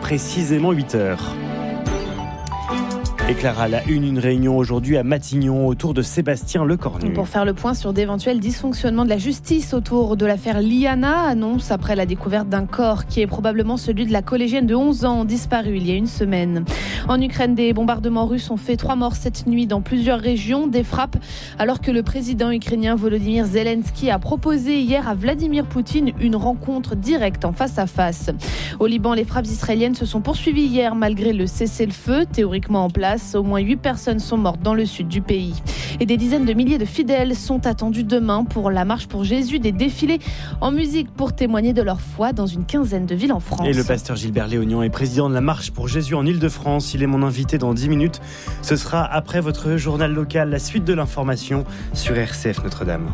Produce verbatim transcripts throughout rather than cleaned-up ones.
précisément huit heures. Et Clara, la une, une réunion aujourd'hui à Matignon autour de Sébastien Lecornu. Pour faire le point sur d'éventuels dysfonctionnements de la justice autour de l'affaire Liana, annonce après la découverte d'un corps qui est probablement celui de la collégienne de onze ans disparue il y a une semaine. En Ukraine, des bombardements russes ont fait trois morts cette nuit dans plusieurs régions, des frappes alors que le président ukrainien Volodymyr Zelensky a proposé hier à Vladimir Poutine une rencontre directe en face à face. Au Liban, les frappes israéliennes se sont poursuivies hier malgré le cessez-le-feu théoriquement en place. Au moins huit personnes sont mortes dans le sud du pays. Et des dizaines de milliers de fidèles sont attendus demain pour la marche pour Jésus, des défilés en musique pour témoigner de leur foi dans une quinzaine de villes en France. Et le pasteur Gilbert Léognan est président de la marche pour Jésus en Île-de-France. Il est mon invité dans dix minutes. Ce sera après votre journal local, la suite de l'information sur R C F Notre-Dame.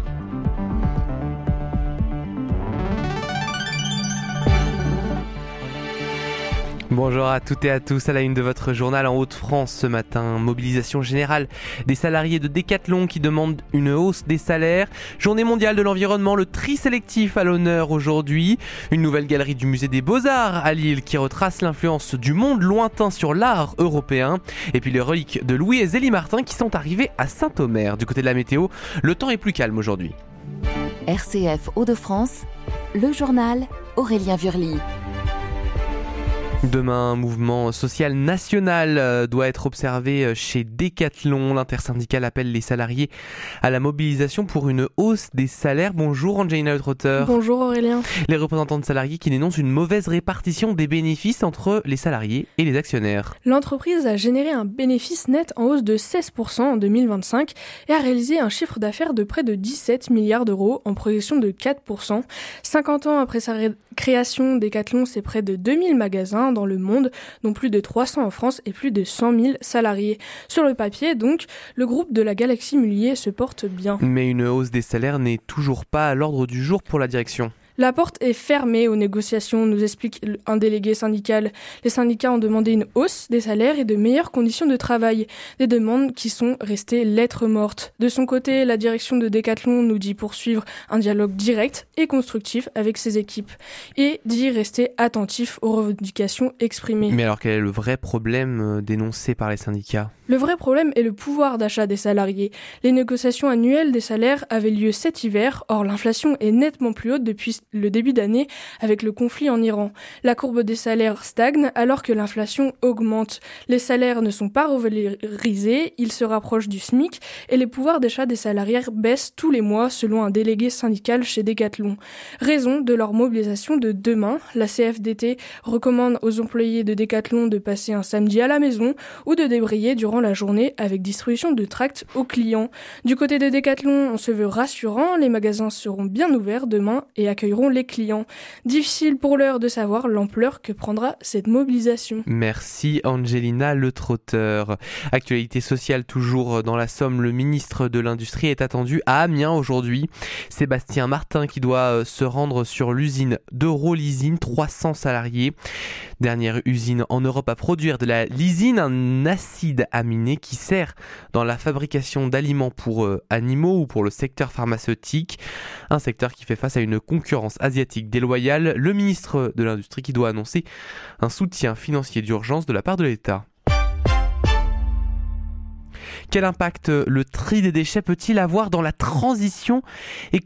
Bonjour à toutes et à tous, à la une de votre journal en Hauts-de-France ce matin. Mobilisation générale des salariés de Decathlon qui demandent une hausse des salaires. Journée mondiale de l'environnement, le tri sélectif à l'honneur aujourd'hui. Une nouvelle galerie du musée des Beaux-Arts à Lille qui retrace l'influence du monde lointain sur l'art européen. Et puis les reliques de Louis et Zélie Martin qui sont arrivés à Saint-Omer. Du côté de la météo, le temps est plus calme aujourd'hui. R C F Hauts-de-France, le journal Aurélien Vurly. Demain, un mouvement social national doit être observé chez Decathlon. L'intersyndicale appelle les salariés à la mobilisation pour une hausse des salaires. Bonjour Angelina Trotter. Bonjour Aurélien. Les représentants de salariés qui dénoncent une mauvaise répartition des bénéfices entre les salariés et les actionnaires. L'entreprise a généré un bénéfice net en hausse de seize pour cent en deux mille vingt-cinq et a réalisé un chiffre d'affaires de près de dix-sept milliards d'euros en progression de quatre pour cent. cinquante ans après sa ré- création, Decathlon, c'est près de deux mille magasins dans le monde, dont plus de trois cents en France et plus de cent mille salariés. Sur le papier, donc, le groupe de la Galaxie Mullier se porte bien. Mais une hausse des salaires n'est toujours pas à l'ordre du jour pour la direction. La porte est fermée aux négociations, nous explique un délégué syndical. Les syndicats ont demandé une hausse des salaires et de meilleures conditions de travail. Des demandes qui sont restées lettres mortes. De son côté, la direction de Decathlon nous dit poursuivre un dialogue direct et constructif avec ses équipes et dit rester attentif aux revendications exprimées. Mais alors quel est le vrai problème dénoncé par les syndicats ? Le vrai problème est le pouvoir d'achat des salariés. Les négociations annuelles des salaires avaient lieu cet hiver, or l'inflation est nettement plus haute depuis le début d'année avec le conflit en Iran. La courbe des salaires stagne alors que l'inflation augmente. Les salaires ne sont pas revalorisés, ils se rapprochent du SMIC et les pouvoirs d'achat des salariés baissent tous les mois selon un délégué syndical chez Decathlon. Raison de leur mobilisation de demain, la C F D T recommande aux employés de Decathlon de passer un samedi à la maison ou de débrayer durant la journée avec distribution de tracts aux clients. Du côté de Decathlon, on se veut rassurant, les magasins seront bien ouverts demain et accueilleront les clients. Difficile pour l'heure de savoir l'ampleur que prendra cette mobilisation. Merci Angelina Le Trotteur. Actualité sociale toujours dans la Somme, le ministre de l'Industrie est attendu à Amiens aujourd'hui. Sébastien Martin qui doit se rendre sur l'usine d'Eurolysine, trois cents salariés. Dernière usine en Europe à produire de la lysine, un acide aminé qui sert dans la fabrication d'aliments pour euh, animaux ou pour le secteur pharmaceutique. Un secteur qui fait face à une concurrence asiatique déloyale. Le ministre de l'Industrie qui doit annoncer un soutien financier d'urgence de la part de l'État. Quel impact le tri des déchets peut-il avoir dans la transition écologique ?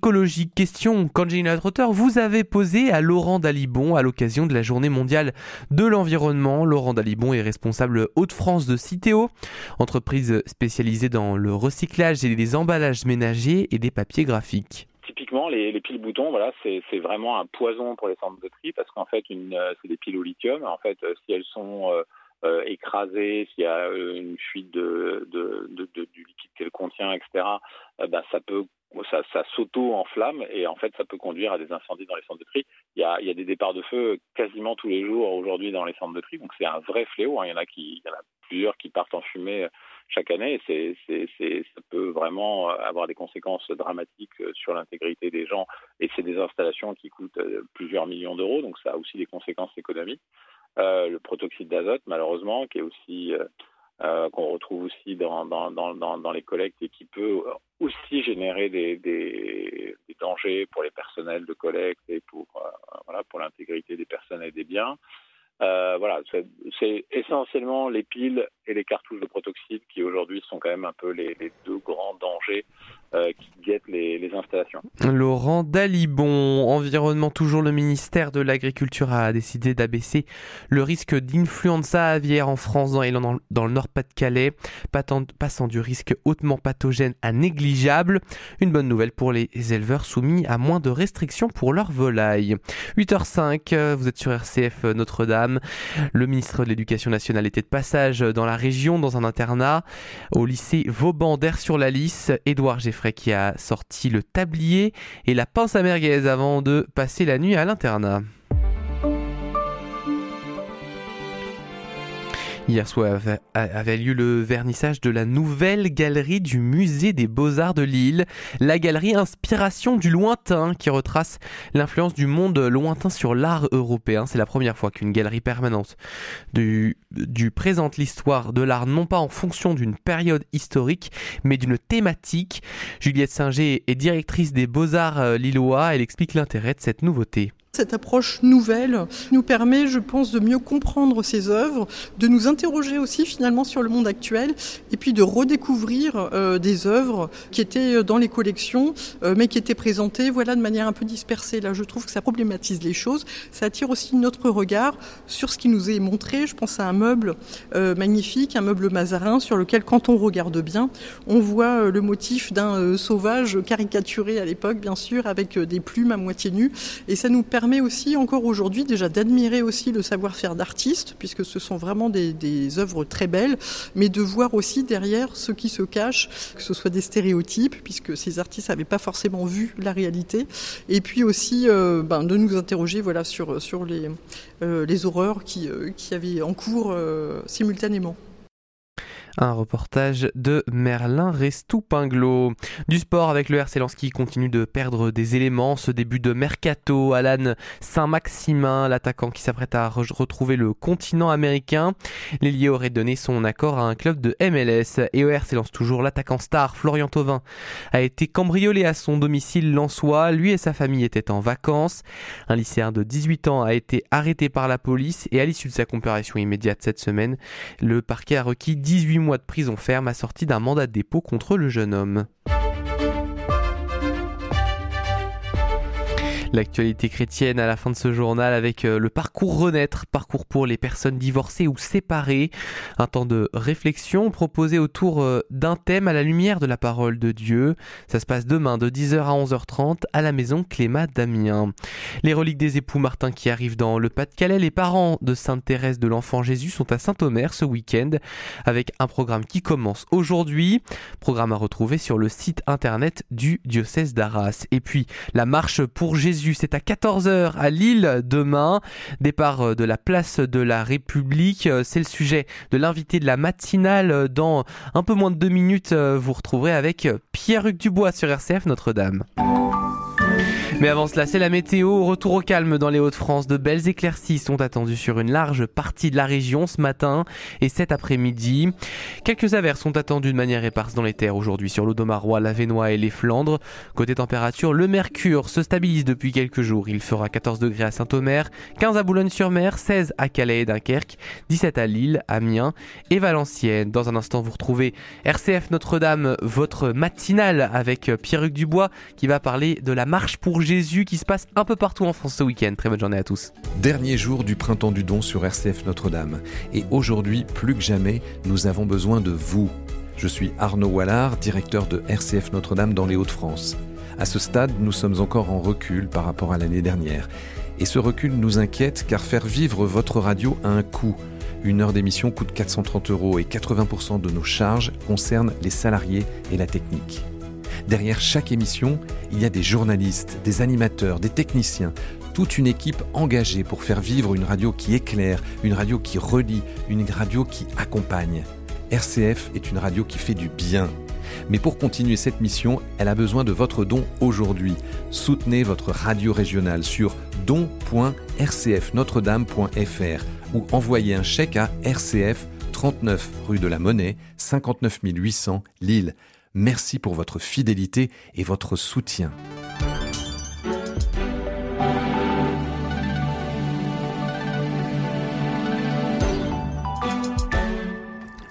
Question qu'Angelina Trotter vous avez posée à Laurent Dalibon à l'occasion de la Journée mondiale de l'environnement. Laurent Dalibon est responsable Hauts-de-France de Citeo, entreprise spécialisée dans le recyclage et les emballages ménagers et des papiers graphiques. Typiquement, les, les piles boutons, voilà, c'est, c'est vraiment un poison pour les centres de tri parce qu'en fait, une, c'est des piles au lithium. En fait, si elles sont euh, Euh, écrasée, s'il y a euh, une fuite de, de, de, de, du liquide qu'elle contient, et cetera, euh, bah, ça peut, ça, ça s'auto-enflamme et en fait, ça peut conduire à des incendies dans les centres de tri. Il y a, il y a des départs de feu quasiment tous les jours aujourd'hui dans les centres de tri, donc c'est un vrai fléau. Hein. Il y en a qui, il y en a plusieurs qui partent en fumée chaque année et c'est, c'est, c'est, ça peut vraiment avoir des conséquences dramatiques sur l'intégrité des gens et c'est des installations qui coûtent plusieurs millions d'euros, donc ça a aussi des conséquences économiques. Euh, le protoxyde d'azote, malheureusement, qui est aussi euh, euh, qu'on retrouve aussi dans, dans, dans, dans, dans les collectes et qui peut aussi générer des, des, des dangers pour les personnels de collecte et pour, euh, voilà, pour l'intégrité des personnes et des biens. Euh, voilà, c'est, c'est essentiellement les piles et les cartouches de protoxyde qui aujourd'hui sont quand même un peu les, les deux grands dangers euh, qui guettent les, les installations. Laurent Dalibon, environnement toujours, le ministère de l'Agriculture a décidé d'abaisser le risque d'influenza aviaire en France dans, dans, dans le Nord-Pas-de-Calais, passant du risque hautement pathogène à négligeable. Une bonne nouvelle pour les éleveurs soumis à moins de restrictions pour leurs volailles. huit heures cinq, vous êtes sur R C F Notre-Dame. Le ministre de l'Éducation nationale était de passage dans la région, dans un internat, au lycée Vauban d'Aire-sur-la-Lys. Édouard Geffray qui a sorti le tablier et la pince à merguez avant de passer la nuit à l'internat. Hier soir avait lieu le vernissage de la nouvelle galerie du musée des Beaux-Arts de Lille, la galerie Inspiration du lointain qui retrace l'influence du monde lointain sur l'art européen. C'est la première fois qu'une galerie permanente du, du présente l'histoire de l'art non pas en fonction d'une période historique mais d'une thématique. Juliette Singer est directrice des Beaux-Arts lillois, elle explique l'intérêt de cette nouveauté. Cette approche nouvelle nous permet, je pense, de mieux comprendre ces œuvres, de nous interroger aussi finalement sur le monde actuel et puis de redécouvrir euh, des œuvres qui étaient dans les collections euh, mais qui étaient présentées voilà, de manière un peu dispersée. Là, je trouve que ça problématise les choses. Ça attire aussi notre regard sur ce qui nous est montré. Je pense à un meuble euh, magnifique, un meuble Mazarin sur lequel, quand on regarde bien, on voit euh, le motif d'un euh, sauvage caricaturé à l'époque, bien sûr, avec euh, des plumes à moitié nues. Et ça nous permet permet aussi encore aujourd'hui déjà d'admirer aussi le savoir-faire d'artistes, puisque ce sont vraiment des, des œuvres très belles, mais de voir aussi derrière ce qui se cache, que ce soit des stéréotypes, puisque ces artistes n'avaient pas forcément vu la réalité, et puis aussi euh, ben, de nous interroger voilà, sur, sur les, euh, les horreurs qui, euh, qui avaient en cours euh, simultanément. Un reportage de Merlin Restou-Pinglo. Du sport avec le R C Lens qui continue de perdre des éléments. Ce début de mercato, Alan Saint-Maximin, l'attaquant qui s'apprête à re- retrouver le continent américain. L'ailier aurait donné son accord à un club de M L S. Et au R C Lens toujours, l'attaquant star Florian Thauvin a été cambriolé à son domicile lensois. Lui et sa famille étaient en vacances. Un lycéen de dix-huit ans a été arrêté par la police et à l'issue de sa comparution immédiate cette semaine, le parquet a requis dix-huit mois de prison ferme assorti d'un mandat de dépôt contre le jeune homme. L'actualité chrétienne à la fin de ce journal avec le parcours Renaître, parcours pour les personnes divorcées ou séparées. Un temps de réflexion proposé autour d'un thème à la lumière de la parole de Dieu. Ça se passe demain de dix heures à onze heures trente à la maison Clémat d'Amiens. Les reliques des époux Martin qui arrivent dans le Pas-de-Calais. Les parents de Sainte Thérèse de l'Enfant Jésus sont à Saint-Omer ce week-end avec un programme qui commence aujourd'hui. Programme à retrouver sur le site internet du diocèse d'Arras. Et puis la marche pour Jésus. C'est à quatorze heures à Lille demain. Départ de la place de la République. C'est le sujet de l'invité de la matinale. Dans un peu moins de deux minutes, vous retrouverez avec Pierre-Hugues Dubois sur R C F Notre-Dame. Mais avant cela, c'est la météo. Retour au calme dans les Hauts-de-France. De belles éclaircies sont attendues sur une large partie de la région ce matin et cet après-midi. Quelques averses sont attendues de manière éparse dans les terres aujourd'hui sur l'Audomarois, l'Avesnois et les Flandres. Côté température, le mercure se stabilise depuis quelques jours. Il fera quatorze degrés à Saint-Omer, quinze à Boulogne-sur-Mer, seize à Calais et Dunkerque, dix-sept à Lille, Amiens et Valenciennes. Dans un instant, vous retrouvez R C F Notre-Dame, votre matinale avec Pierre-Hugues Dubois qui va parler de la marche pour Jésus qui se passe un peu partout en France ce week-end. Très bonne journée à tous. Dernier jour du printemps du don sur R C F Notre-Dame. Et aujourd'hui, plus que jamais, nous avons besoin de vous. Je suis Arnaud Wallard, directeur de R C F Notre-Dame dans les Hauts-de-France. À ce stade, nous sommes encore en recul par rapport à l'année dernière. Et ce recul nous inquiète car faire vivre votre radio a un coût. Une heure d'émission coûte quatre cent trente euros et quatre-vingts pour cent de nos charges concernent les salariés et la technique. Derrière chaque émission, il y a des journalistes, des animateurs, des techniciens, toute une équipe engagée pour faire vivre une radio qui éclaire, une radio qui relie, une radio qui accompagne. R C F est une radio qui fait du bien. Mais pour continuer cette mission, elle a besoin de votre don aujourd'hui. Soutenez votre radio régionale sur don point r c f notre dame point f r ou envoyez un chèque à R C F, trente-neuf rue de la Monnaie, cinquante-neuf mille huit cents Lille. Merci pour votre fidélité et votre soutien.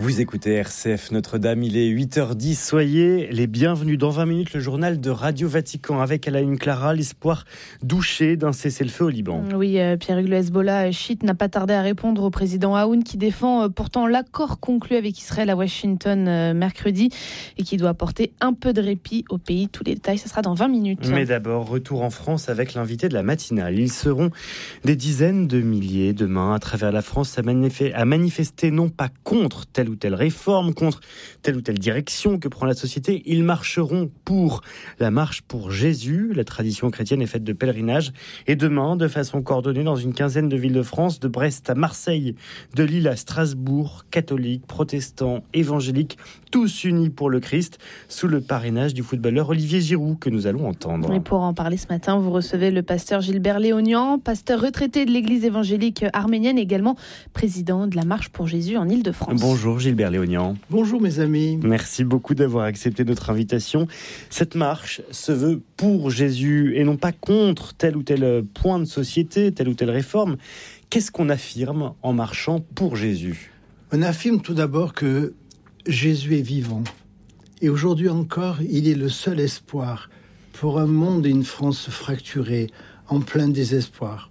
Vous écoutez R C F Notre-Dame, il est huit heures dix. Soyez les bienvenus dans vingt minutes, le journal de Radio Vatican avec à la une Clara, l'espoir douché d'un cessez-le-feu au Liban. Oui, Pierre-Hugues, le Hezbollah chiite n'a pas tardé à répondre au président Aoun qui défend pourtant l'accord conclu avec Israël à Washington mercredi et qui doit apporter un peu de répit au pays. Tous les détails, ce sera dans vingt minutes. Mais d'abord, retour en France avec l'invité de la matinale. Ils seront des dizaines de milliers demain à travers la France à manifester non pas contre telle ou telle réforme, contre telle ou telle direction que prend la société. Ils marcheront pour la marche pour Jésus. La tradition chrétienne est faite de pèlerinage. Et demain, de façon coordonnée dans une quinzaine de villes de France, de Brest à Marseille, de Lille à Strasbourg, catholiques, protestants, évangéliques, tous unis pour le Christ, sous le parrainage du footballeur Olivier Giroud que nous allons entendre. Et pour en parler ce matin, vous recevez le pasteur Gilbert Léonian, pasteur retraité de l'église évangélique arménienne, également président de la Marche pour Jésus en Île-de-France. Bonjour Gilbert Léonian. Bonjour mes amis. Merci beaucoup d'avoir accepté notre invitation. Cette marche se veut pour Jésus et non pas contre tel ou tel point de société, telle ou telle réforme. Qu'est-ce qu'on affirme en marchant pour Jésus ? On affirme tout d'abord que Jésus est vivant. Et aujourd'hui encore, il est le seul espoir pour un monde et une France fracturés, en plein désespoir.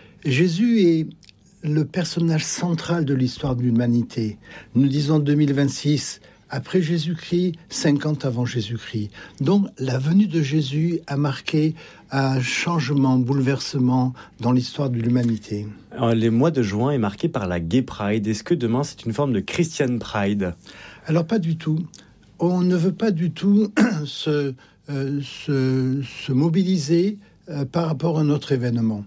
Jésus est le personnage central de l'histoire de l'humanité. Nous disons deux mille vingt-six, après Jésus-Christ, cinquante avant Jésus-Christ. Donc la venue de Jésus a marqué un changement, bouleversement dans l'histoire de l'humanité. Alors, le mois de juin est marqué par la Gay Pride. Est-ce que demain c'est une forme de Christian Pride ? Alors pas du tout. On ne veut pas du tout se, euh, se, se mobiliser euh, par rapport à notre événement.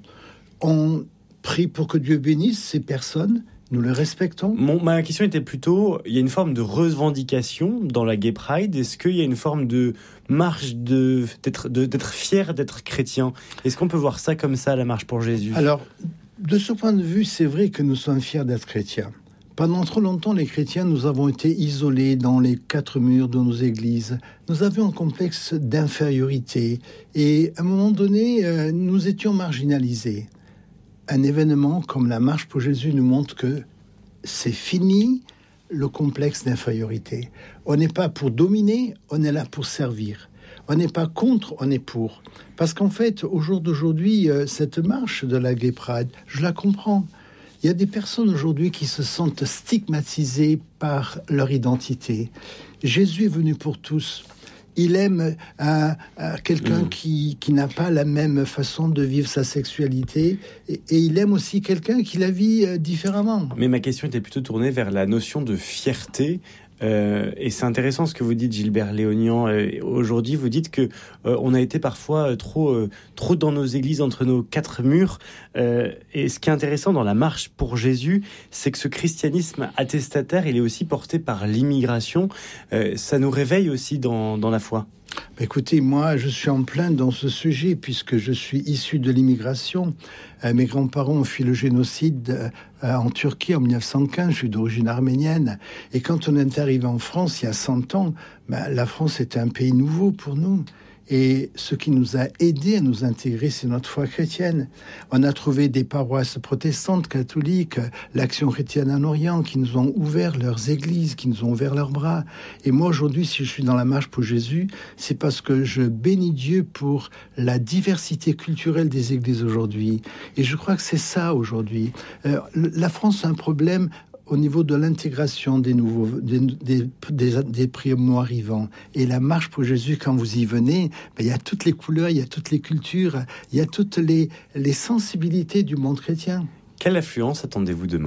On prie pour que Dieu bénisse ces personnes, nous les respectons. Mon, ma question était plutôt, il y a une forme de revendication dans la Gay Pride. Est-ce qu'il y a une forme de marche de, d'être, de, d'être fier d'être chrétien ? Est-ce qu'on peut voir ça comme ça, la marche pour Jésus ? Alors, de ce point de vue, c'est vrai que nous sommes fiers d'être chrétiens. Pendant trop longtemps, les chrétiens, nous avons été isolés dans les quatre murs de nos églises. Nous avions un complexe d'infériorité et à un moment donné, euh, nous étions marginalisés. Un événement comme la Marche pour Jésus nous montre que c'est fini le complexe d'infériorité. On n'est pas pour dominer, on est là pour servir. On n'est pas contre, on est pour. Parce qu'en fait, au jour d'aujourd'hui, euh, cette marche de la Gay Pride, je la comprends. Il y a des personnes aujourd'hui qui se sentent stigmatisées par leur identité. Jésus est venu pour tous. Il aime euh, euh, quelqu'un mmh. qui, qui n'a pas la même façon de vivre sa sexualité. Et, et il aime aussi quelqu'un qui la vit euh, différemment. Mais ma question était plutôt tournée vers la notion de fierté. Euh, et c'est intéressant ce que vous dites, Gilbert Léonian. Euh, aujourd'hui, vous dites que euh, on a été parfois euh, trop, euh, trop dans nos églises, entre nos quatre murs. Euh, et ce qui est intéressant dans la marche pour Jésus, c'est que ce christianisme attestataire, il est aussi porté par l'immigration. Euh, ça nous réveille aussi dans, dans la foi. Écoutez, moi, je suis en plein dans ce sujet puisque je suis issu de l'immigration. Euh, mes grands-parents ont fui le génocide euh, en Turquie en dix-neuf cent quinze. Je suis d'origine arménienne. Et quand on est arrivé en France il y a cent ans, ben, la France était un pays nouveau pour nous. Et ce qui nous a aidés à nous intégrer, c'est notre foi chrétienne. On a trouvé des paroisses protestantes, catholiques, l'Action chrétienne en Orient, qui nous ont ouvert leurs églises, qui nous ont ouvert leurs bras. Et moi, aujourd'hui, si je suis dans la marche pour Jésus, c'est parce que je bénis Dieu pour la diversité culturelle des églises aujourd'hui. Et je crois que c'est ça aujourd'hui. Euh, la France a un problème au niveau de l'intégration des nouveaux, des, des, des, des primo-arrivants. Et la marche pour Jésus, quand vous y venez, ben, il y a toutes les couleurs, il y a toutes les cultures, il y a toutes les, les sensibilités du monde chrétien. Quelle affluence attendez-vous demain ?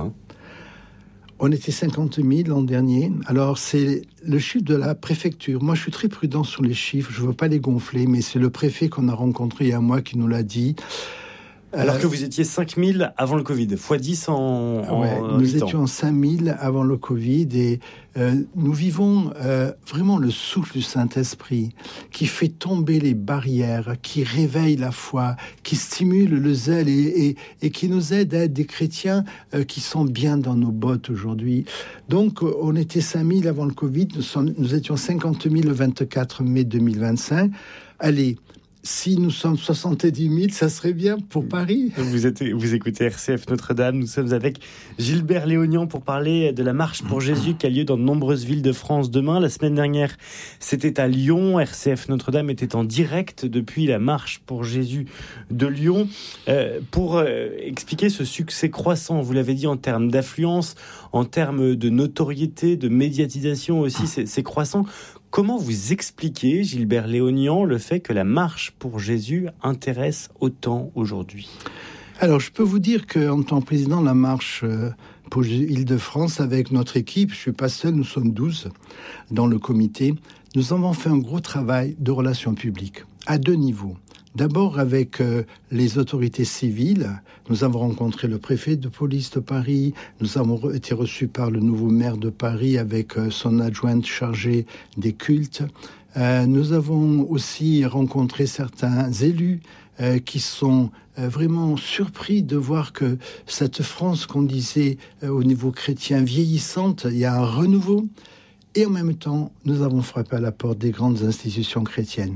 On était cinquante mille l'an dernier. Alors, c'est le chiffre de la préfecture. Moi, je suis très prudent sur les chiffres. Je ne veux pas les gonfler, mais c'est le préfet qu'on a rencontré il y a un mois qui nous l'a dit. Alors que vous étiez cinq mille avant le Covid, fois dix en, en ouais, en nous étions cinq mille avant le Covid et euh, nous vivons euh, vraiment le souffle du Saint-Esprit qui fait tomber les barrières, qui réveille la foi, qui stimule le zèle et, et, et qui nous aide à être des chrétiens euh, qui sont bien dans nos bottes aujourd'hui. Donc on était cinq mille avant le Covid, nous, sommes, nous étions cinquante mille le vingt-quatre mai deux mille vingt-cinq. Allez, si nous sommes soixante-dix mille, ça serait bien pour Paris. Vous, êtes, vous écoutez R C F Notre-Dame. Nous sommes avec Gilbert Léognan pour parler de la marche pour Jésus qui a lieu dans de nombreuses villes de France demain. La semaine dernière, c'était à Lyon. R C F Notre-Dame était en direct depuis la marche pour Jésus de Lyon. Euh, pour euh, expliquer ce succès croissant, vous l'avez dit, en termes d'affluence, en termes de notoriété, de médiatisation aussi, c'est, c'est croissant. Comment vous expliquez, Gilbert Léognan, le fait que la marche pour Jésus intéresse autant aujourd'hui ? Alors, je peux vous dire qu'en tant que président de la marche pour Île-de-France, avec notre équipe, je ne suis pas seul, nous sommes douze dans le comité, nous avons fait un gros travail de relations publiques à deux niveaux. D'abord avec euh, les autorités civiles, nous avons rencontré le préfet de police de Paris, nous avons été reçus par le nouveau maire de Paris avec euh, son adjointe chargée des cultes. Euh, nous avons aussi rencontré certains élus euh, qui sont euh, vraiment surpris de voir que cette France qu'on disait euh, au niveau chrétien vieillissante, il y a un renouveau. Et en même temps, nous avons frappé à la porte des grandes institutions chrétiennes.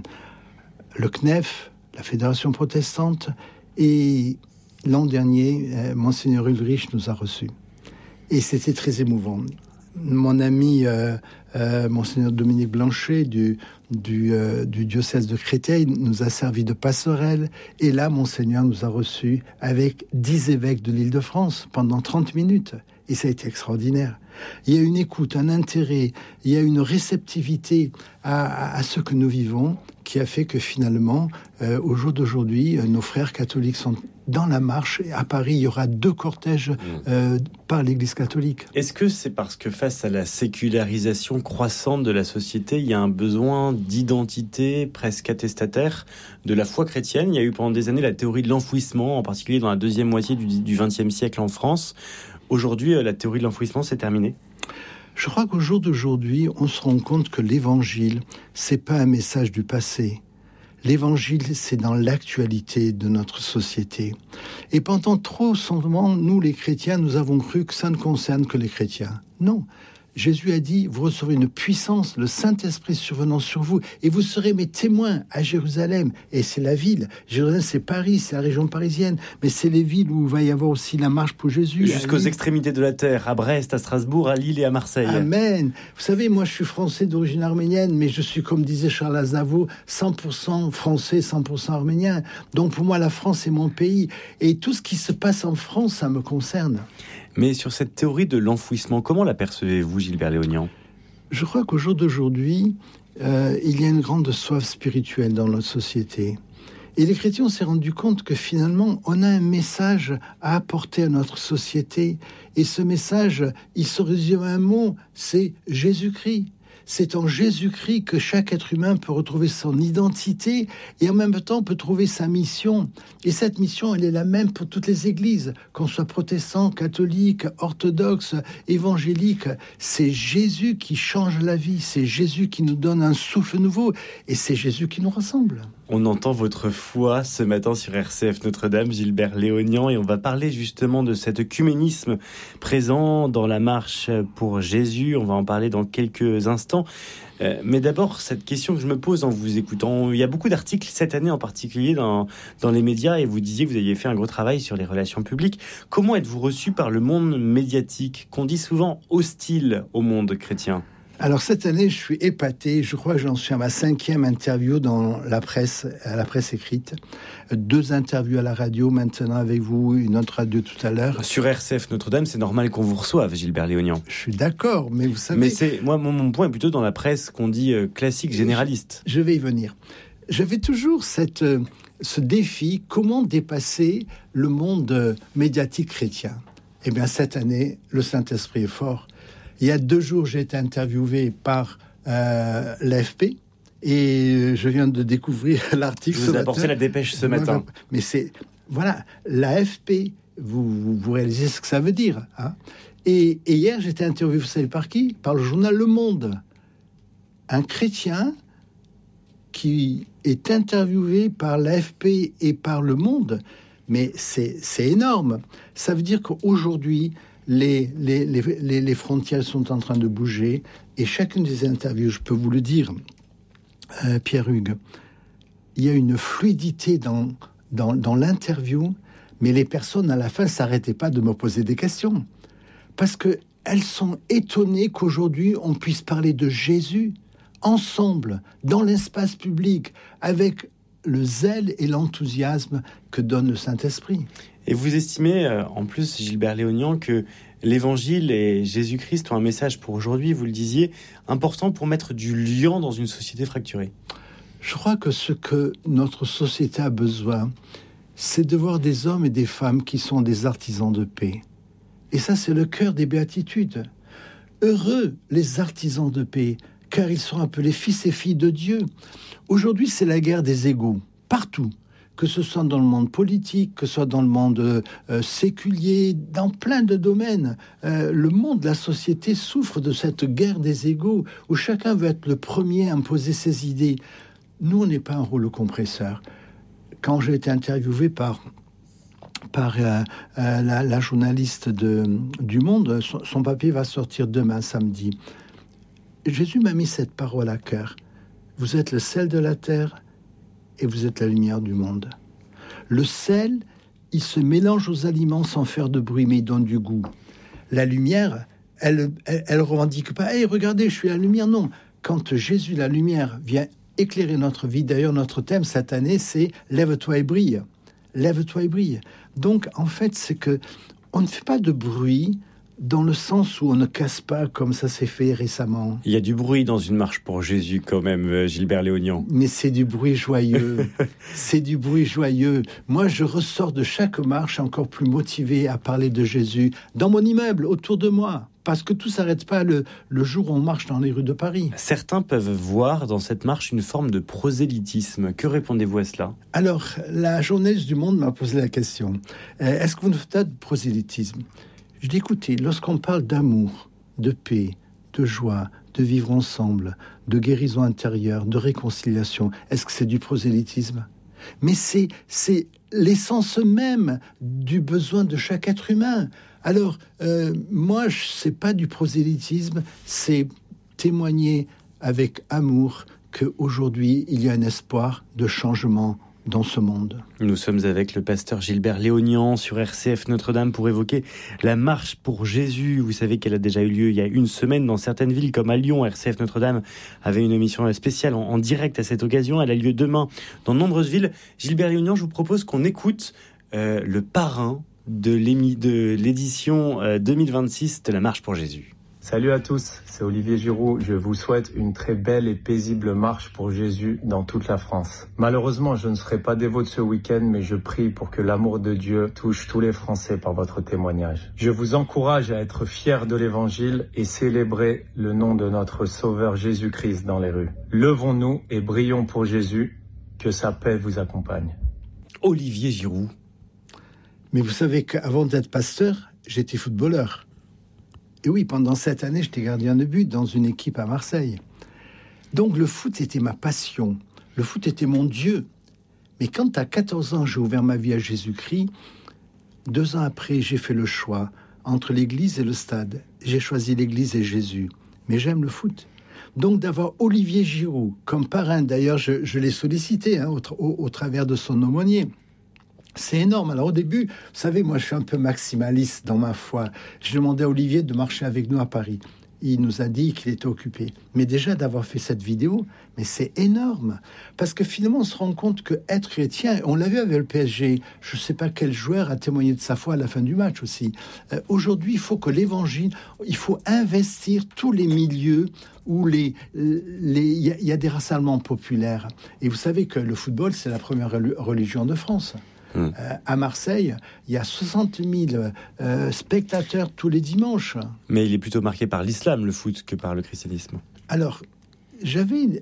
Le C N E F, la Fédération protestante, et l'an dernier, euh, Monseigneur Ulrich nous a reçus. Et c'était très émouvant. Mon ami euh, euh, Monseigneur Dominique Blanchet du, du, euh, du diocèse de Créteil nous a servi de passerelle. Et là, Monseigneur nous a reçus avec dix évêques de l'Île-de-France pendant trente minutes. Et ça a été extraordinaire. Il y a une écoute, un intérêt, il y a une réceptivité à, à, à ce que nous vivons qui a fait que finalement, euh, au jour d'aujourd'hui, euh, nos frères catholiques sont dans la marche. À Paris, il y aura deux cortèges euh, par l'Église catholique. Est-ce que c'est parce que face à la sécularisation croissante de la société, il y a un besoin d'identité presque attestataire de la foi chrétienne ? Il y a eu pendant des années la théorie de l'enfouissement, en particulier dans la deuxième moitié du vingtième siècle en France. Aujourd'hui, la théorie de l'enfouissement, c'est terminé ? Je crois qu'au jour d'aujourd'hui, on se rend compte que l'évangile, c'est pas un message du passé. L'évangile, c'est dans l'actualité de notre société. Et pendant trop souvent, nous, les chrétiens, nous avons cru que ça ne concerne que les chrétiens. Non. Jésus a dit, vous recevrez une puissance, le Saint-Esprit survenant sur vous, et vous serez mes témoins à Jérusalem. Et c'est la ville. Jérusalem, c'est Paris, c'est la région parisienne, mais c'est les villes où il va y avoir aussi la marche pour Jésus. Jusqu'aux extrémités de la terre, à Brest, à Strasbourg, à Lille et à Marseille. Amen. Vous savez, moi, je suis français d'origine arménienne, mais je suis, comme disait Charles Aznavour, cent pour cent français, cent pour cent arménien. Donc, pour moi, la France est mon pays. Et tout ce qui se passe en France, ça me concerne. Mais sur cette théorie de l'enfouissement, comment l'apercevez-vous, Gilbert Léognan ? Je crois qu'au jour d'aujourd'hui, euh, il y a une grande soif spirituelle dans notre société. Et les chrétiens, on s'est rendu compte que finalement, on a un message à apporter à notre société. Et ce message, il se résume à un mot, c'est Jésus-Christ. C'est en Jésus-Christ que chaque être humain peut retrouver son identité et en même temps peut trouver sa mission. Et cette mission, elle est la même pour toutes les églises, qu'on soit protestant, catholique, orthodoxe, évangélique. C'est Jésus qui change la vie, c'est Jésus qui nous donne un souffle nouveau et c'est Jésus qui nous rassemble. On entend votre foi ce matin sur R C F Notre-Dame, Gilbert Léognan, et on va parler justement de cet œcuménisme présent dans la marche pour Jésus. On va en parler dans quelques instants. Euh, mais d'abord, cette question que je me pose en vous écoutant, il y a beaucoup d'articles cette année en particulier dans, dans les médias, et vous disiez que vous aviez fait un gros travail sur les relations publiques. Comment êtes-vous reçu par le monde médiatique, qu'on dit souvent hostile au monde chrétien ? Alors cette année, je suis épaté. Je crois que j'en suis à ma cinquième interview dans la presse, à la presse écrite. Deux interviews à la radio maintenant avec vous, une autre radio tout à l'heure. Sur R C F Notre-Dame, c'est normal qu'on vous reçoive, Gilbert Léognan. Je suis d'accord, mais vous savez... Mais c'est, moi, mon, mon point est plutôt dans la presse qu'on dit euh, classique, généraliste. Je, je vais y venir. J'avais toujours cette, euh, ce défi, comment dépasser le monde euh, médiatique chrétien. Eh bien, cette année, le Saint-Esprit est fort. Il y a deux jours, j'ai été interviewé par euh, l'A F P et je viens de découvrir l'article. Vous avez apporté la dépêche ce matin. Mais c'est, voilà, l'A F P, vous, vous réalisez ce que ça veut dire. Hein, et, et hier, j'ai été interviewé, vous savez par qui ? Par le journal Le Monde. Un chrétien qui est interviewé par l'A F P et par Le Monde. Mais c'est, c'est énorme. Ça veut dire qu'aujourd'hui, Les, les, les, les frontières sont en train de bouger et chacune des interviews, je peux vous le dire, euh, Pierre Hugues, il y a une fluidité dans, dans, dans l'interview, mais les personnes à la fin ne s'arrêtaient pas de me poser des questions. Parce qu'elles sont étonnées qu'aujourd'hui on puisse parler de Jésus ensemble, dans l'espace public, avec le zèle et l'enthousiasme que donne le Saint-Esprit. Et vous estimez, euh, en plus, Gilbert Léonien, que l'Évangile et Jésus-Christ ont un message pour aujourd'hui, vous le disiez, important pour mettre du lien dans une société fracturée. Je crois que ce que notre société a besoin, c'est de voir des hommes et des femmes qui sont des artisans de paix. Et ça, c'est le cœur des béatitudes. Heureux les artisans de paix, car ils sont appelés fils et filles de Dieu. Aujourd'hui, c'est la guerre des égos, partout. Que ce soit dans le monde politique, que ce soit dans le monde euh, séculier, dans plein de domaines. Euh, le monde, la société souffre de cette guerre des égos, où chacun veut être le premier à imposer ses idées. Nous, on n'est pas un rouleau compresseur. Quand j'ai été interviewé par, par euh, euh, la, la journaliste de, du Monde, son, son papier va sortir demain, samedi. Jésus m'a mis cette parole à cœur. Vous êtes le sel de la terre et vous êtes la lumière du monde. Le sel, il se mélange aux aliments sans faire de bruit, mais il donne du goût. La lumière, elle, elle, elle revendique pas. Hey, regardez, je suis la lumière. Non. Quand Jésus, la lumière, vient éclairer notre vie. D'ailleurs, notre thème cette année, c'est lève-toi et brille. Lève-toi et brille. Donc, en fait, c'est que on ne fait pas de bruit dans le sens où on ne casse pas comme ça s'est fait récemment. Il y a du bruit dans une marche pour Jésus quand même, Gilbert Léonien. Mais c'est du bruit joyeux. C'est du bruit joyeux. Moi, je ressors de chaque marche encore plus motivé à parler de Jésus dans mon immeuble, autour de moi. Parce que tout ne s'arrête pas le, le jour où on marche dans les rues de Paris. Certains peuvent voir dans cette marche une forme de prosélytisme. Que répondez-vous à cela ? Alors, la journaliste du Monde m'a posé la question. Euh, est-ce que vous ne faites pas de prosélytisme ? Je dis, écoutez, lorsqu'on parle d'amour, de paix, de joie, de vivre ensemble, de guérison intérieure, de réconciliation, est-ce que c'est du prosélytisme ? Mais c'est, c'est l'essence même du besoin de chaque être humain. Alors, euh, moi, ce n'est pas du prosélytisme, c'est témoigner avec amour qu'aujourd'hui, il y a un espoir de changement dans ce monde. Nous sommes avec le pasteur Gilbert Léonien sur R C F Notre-Dame pour évoquer la marche pour Jésus. Vous savez qu'elle a déjà eu lieu il y a une semaine dans certaines villes comme à Lyon. R C F Notre-Dame avait une émission spéciale en, en direct à cette occasion. Elle a lieu demain dans de nombreuses villes. Gilbert Léonien, je vous propose qu'on écoute euh, le parrain de, de l'édition euh, deux mille vingt-six de la marche pour Jésus. Salut à tous, c'est Olivier Giroud. Je vous souhaite une très belle et paisible marche pour Jésus dans toute la France. Malheureusement, je ne serai pas dévote ce week-end, mais je prie pour que l'amour de Dieu touche tous les Français par votre témoignage. Je vous encourage à être fiers de l'Évangile et célébrer le nom de notre Sauveur Jésus-Christ dans les rues. Levons-nous et brillons pour Jésus, que sa paix vous accompagne. Olivier Giroud. Mais vous savez qu'avant d'être pasteur, j'étais footballeur. Et oui, pendant cette année, j'étais gardien de but dans une équipe à Marseille. Donc le foot était ma passion. Le foot était mon Dieu. Mais quand à quatorze ans, j'ai ouvert ma vie à Jésus-Christ, deux ans après, j'ai fait le choix entre l'église et le stade. J'ai choisi l'église et Jésus. Mais j'aime le foot. Donc d'avoir Olivier Giroud comme parrain, d'ailleurs, je, je l'ai sollicité hein, au, au, au travers de son aumônier. C'est énorme. Alors au début, vous savez, moi je suis un peu maximaliste dans ma foi. Je demandais à Olivier de marcher avec nous à Paris. Il nous a dit qu'il était occupé. Mais déjà d'avoir fait cette vidéo, mais c'est énorme. Parce que finalement, on se rend compte que être chrétien, on l'a vu avec le P S G, je ne sais pas quel joueur a témoigné de sa foi à la fin du match aussi. Euh, aujourd'hui, il faut que l'évangile, il faut investir tous les milieux où les, les, il y a, y a des rassemblements populaires. Et vous savez que le football, c'est la première religion de France. Euh, à Marseille, il y a soixante mille euh, spectateurs tous les dimanches. Mais il est plutôt marqué par l'islam, le foot, que par le christianisme. Alors, j'avais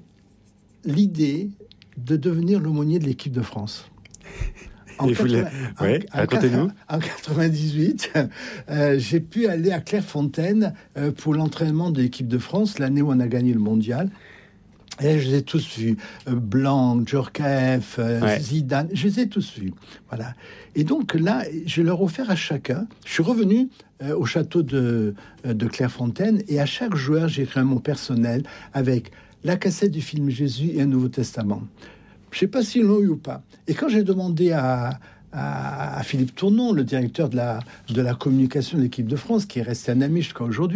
l'idée de devenir l'aumônier de l'équipe de France. En, quatre-vingts, ouais, en, en, en quatre-vingt-dix-huit, euh, j'ai pu aller à Clairefontaine euh, pour l'entraînement de l'équipe de France, l'année où on a gagné le mondial. Et je les ai tous vus, euh, Blanc, Djorkaeff, euh, ouais. Zidane, je les ai tous vus. Voilà. Et donc là, je leur ai offert à chacun. Je suis revenu euh, au château de, euh, de Clairefontaine et à chaque joueur, j'ai créé mon personnel avec la cassette du film Jésus et un Nouveau Testament. Je ne sais pas s'ils l'ont eu ou pas. Et quand j'ai demandé à, à, à Philippe Tournon, le directeur de la, de la communication de l'équipe de France, qui est resté un ami jusqu'à aujourd'hui,